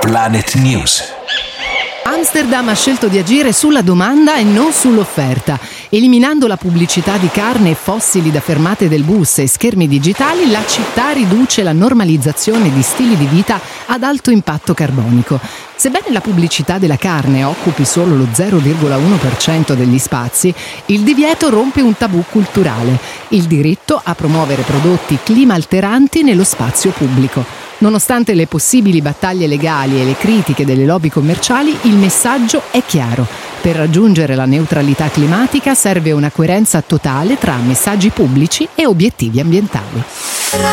Planet News. Amsterdam ha scelto di agire sulla domanda e non sull'offerta. Eliminando la pubblicità di carne e fossili da fermate del bus e schermi digitali, la città riduce la normalizzazione di stili di vita ad alto impatto carbonico. Sebbene la pubblicità della carne occupi solo lo 0,1% degli spazi, il divieto rompe un tabù culturale, il diritto a promuovere prodotti climalteranti nello spazio pubblico. Nonostante le possibili battaglie legali e le critiche delle lobby commerciali, il messaggio è chiaro. Per raggiungere la neutralità climatica serve una coerenza totale tra messaggi pubblici e obiettivi ambientali.